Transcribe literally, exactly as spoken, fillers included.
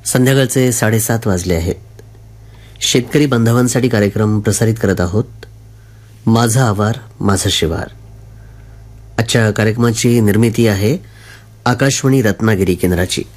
संध्याकाळचे साडेसात वाजले आहेत. शेतकरी बांधवांसाठी कार्यक्रम प्रसारित करत आहोत. माझा आवार माझा शिवार. आजच्या कार्यक्रमाची निर्मिती आहे आकाशवाणी रत्नागिरी केंद्राची.